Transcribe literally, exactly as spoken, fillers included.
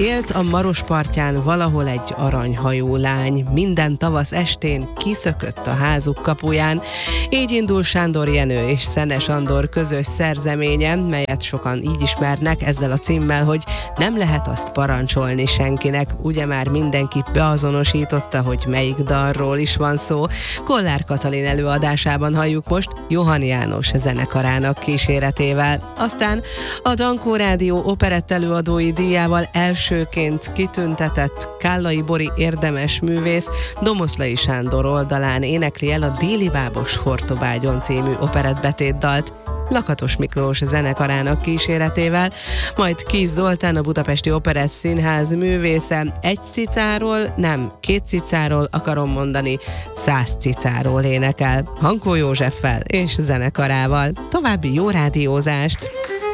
Élt a Marospartján valahol egy aranyhajú lány, minden tavasz estén kiszökött a házuk kapuján. Így indul Sándor Jenő és Szenes Andor közös szerzeménye, melyet sokan így ismernek ezzel a címmel, hogy nem lehet azt parancsolni senkinek. Ugye már mindenki beazonosította, hogy melyik dalról is van szó. Kollár Katalin előadásában halljuk most Johann János zenekarának kíséretével. Aztán a Dankó Rádió operett előadói díjával elsőként kitüntetett Kállai Bori érdemes művész Domoszlai Sándor oldalán énekli el a Déli Bábos Hortobágyon című operettbetétdalt Lakatos Miklós zenekarának kíséretével, majd Kis Zoltán, a Budapesti Operett Színház művésze egy cicáról, nem két cicáról akarom mondani, száz cicáról énekel, Hankó Józseffel és zenekarával. További jó rádiózást!